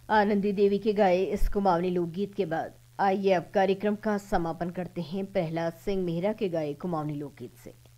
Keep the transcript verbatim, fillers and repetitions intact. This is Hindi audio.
आनंदी देवी के गाए इस कुमाऊनी लोकगीत के बाद आइए अब कार्यक्रम का समापन करते हैं प्रहलाद सिंह मेहरा के गाए कुमाऊनी लोकगीत से।